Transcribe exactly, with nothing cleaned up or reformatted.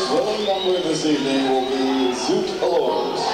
winning number this evening will be Zoot Allures.